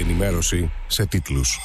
ενημέρωση σε τίτλους.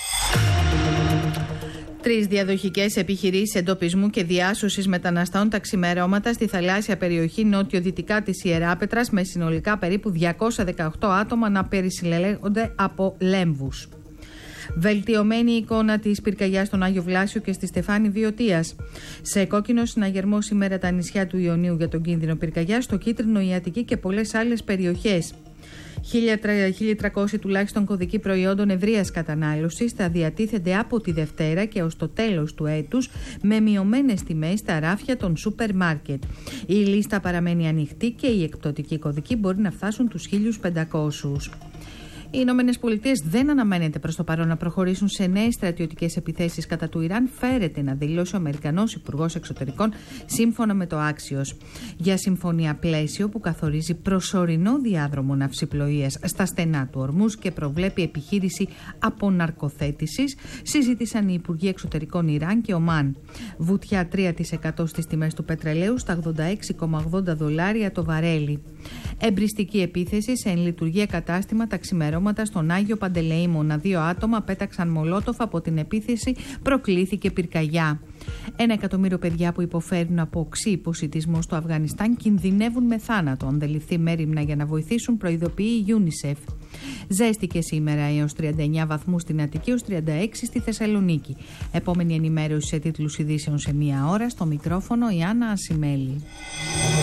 3 διαδοχικές επιχειρήσεις εντοπισμού και διάσωσης μεταναστών τα ξημερώματα στη θαλάσσια περιοχή νότιο-δυτικά της Ιεράπετρας, με συνολικά περίπου 218 άτομα να περισυλλέγονται από λέμβους. Βελτιωμένη εικόνα της πυρκαγιάς στον Άγιο Βλάσιο και στη Στεφάνη Βιωτίας. Σε κόκκινο συναγερμό σήμερα τα νησιά του Ιωνίου για τον κίνδυνο πυρκαγιάς, στο κίτρινο η Αττική και πολλές άλλες περιοχές. 1.300 τουλάχιστον κωδικοί προϊόντων ευρείας κατανάλωσης θα διατίθενται από τη Δευτέρα και ως το τέλος του έτους, με μειωμένες τιμές στα ράφια των σούπερ μάρκετ. Η λίστα παραμένει ανοιχτή και οι εκπτωτικοί κωδικοί μπορεί να φτάσουν τους 1.500. Οι Ηνωμένες Πολιτείες δεν αναμένεται προς το παρόν να προχωρήσουν σε νέες στρατιωτικές επιθέσεις κατά του Ιράν, φέρεται να δηλώσει ο Αμερικανός Υπουργός Εξωτερικών, σύμφωνα με το Axios. Για συμφωνία πλαίσιο που καθορίζει προσωρινό διάδρομο ναυσιπλοείας στα στενά του Ορμούζ και προβλέπει επιχείρηση αποναρκοθέτησης, συζήτησαν οι Υπουργοί Εξωτερικών Ιράν και Ομάν. Βουτιά 3% στις τιμές του πετρελαίου στα $86,80 το βαρέλι. Εμπριστική επίθεση σε εν λειτουργία κατάστημα τα ξημερώματα στον Άγιο Παντελεήμονα. 2 άτομα πέταξαν μολότοφ, από την επίθεση προκλήθηκε πυρκαγιά. 1 εκατομμύριο παιδιά που υποφέρουν από οξύ υποσιτισμό στο Αφγανιστάν κινδυνεύουν με θάνατο. Αν δεν ληφθεί μέριμνα για να βοηθήσουν, προειδοποιεί η UNICEF. Ζέστηκε σήμερα έως 39 βαθμούς στην Αττική, έως 36 στη Θεσσαλονίκη. Επόμενη ενημέρωση σε τίτλους ειδήσεων σε 1 ώρα. Στο μικρόφωνο η Άννα Ασημέλη.